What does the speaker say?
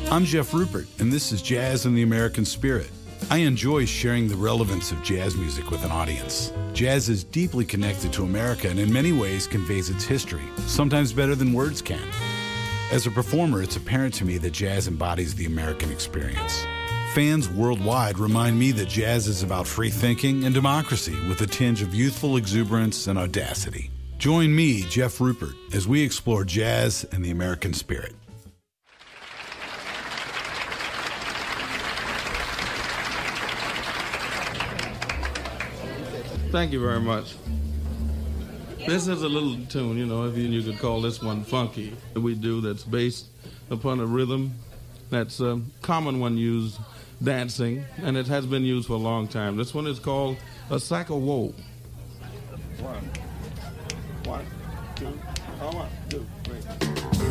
I'm Jeff Rupert, and this is Jazz in the American Spirit. I enjoy sharing the relevance of jazz music with an audience. Jazz is deeply connected to America and in many ways conveys its history, sometimes better than words can. As a performer, it's apparent to me that jazz embodies the American experience. Fans worldwide remind me that jazz is about free thinking and democracy with a tinge of youthful exuberance and audacity. Join me, Jeff Rupert, as we explore jazz and the American spirit. Thank you very much. This is a little tune, if you could call this one funky, that we do that's based upon a rhythm that's a common one used dancing, and it has been used for a long time. This one is called a sack of woe. 1,